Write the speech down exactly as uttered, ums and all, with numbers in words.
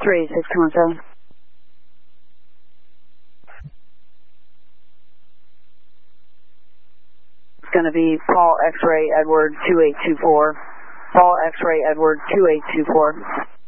three eight six two one seven. It's going to be Paul X-ray Edward two eight two four. Paul X-ray Edward two eight two four.